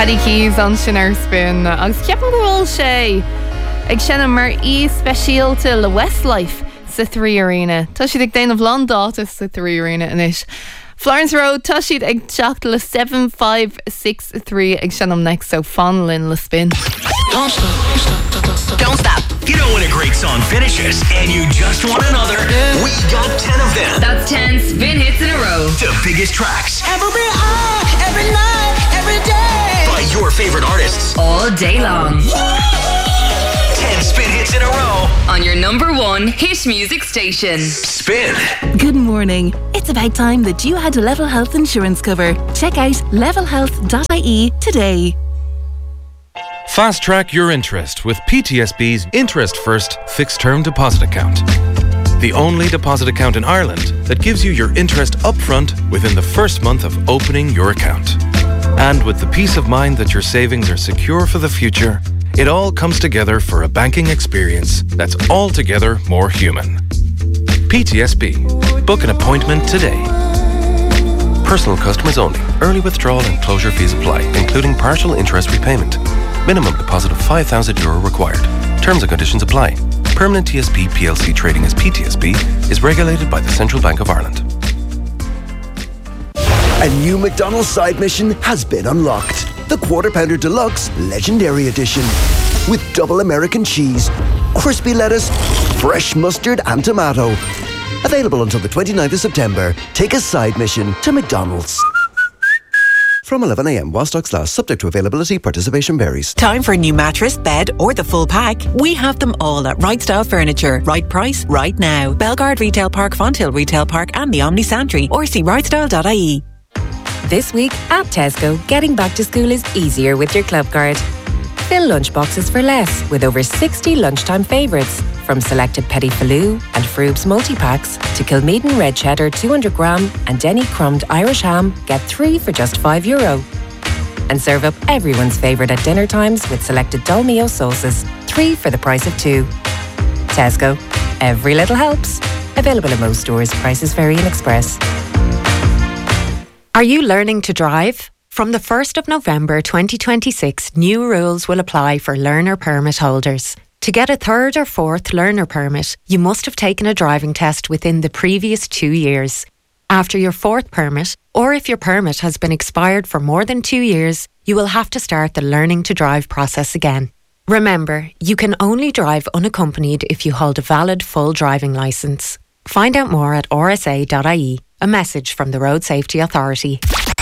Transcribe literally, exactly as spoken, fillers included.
Paddy Keys an sin ar spin agus ceapan go bhfuil sé ag sinna mar í speisialta le Westlife sa Three Arena. Tá siad ag déanamh landátas sa Three Arena inis. Florence Road, tá siad ag teacht le seven five six three ag sinam next, so fanlin le spin. Don't stop. Don't stop. You know when a great song finishes and you just want another? We got ten of them. That's ten spin hits in a row. The biggest tracks. Every hour, every night, every day. By your favorite artists. All day long. ten spin hits in a row. On your number one hit music station. Spin. Good morning. It's about time that you had a Level Health insurance cover. Check out level health dot I E today. Fast track your interest with P T S B's Interest First Fixed Term Deposit Account. The only deposit account in Ireland that gives you your interest upfront within the first month of opening your account. And with the peace of mind that your savings are secure for the future, it all comes together for a banking experience that's altogether more human. P T S B. Book an appointment today. Personal customers only. Early withdrawal and closure fees apply, including partial interest repayment. Minimum deposit of five thousand euro required. Terms and conditions apply. Permanent T S B P L C trading as P T S B is regulated by the Central Bank of Ireland. A new McDonald's side mission has been unlocked. The Quarter Pounder Deluxe Legendary Edition. With double American cheese, crispy lettuce, fresh mustard and tomato. Available until the twenty-ninth of September. Take a side mission to McDonald's. From eleven a m while stocks last, subject to availability, participation varies. Time for a new mattress, bed or the full pack? We have them all at Right Style Furniture. Right price, right now. Belgard Retail Park, Fonthill Retail Park and the Omni Santry, or see right style dot I E. This week at Tesco, getting back to school is easier with your club card. Fill lunchboxes for less with over sixty lunchtime favourites. From selected Petit Faloo and Froob's multi-packs to Kilmeaden Red Cheddar two hundred gram and Denny Crumbed Irish Ham, get three for just five euro. And serve up everyone's favourite at dinner times with selected Dolmio sauces, three for the price of two. Tesco. Every little helps. Available in most stores. Prices vary in Express. Are you learning to drive? From the first of November twenty twenty-six, new rules will apply for learner permit holders. To get a third or fourth learner permit, you must have taken a driving test within the previous two years. After your fourth permit, or if your permit has been expired for more than two years, you will have to start the learning to drive process again. Remember, you can only drive unaccompanied if you hold a valid full driving licence. Find out more at R S A dot I E. A message from the Road Safety Authority.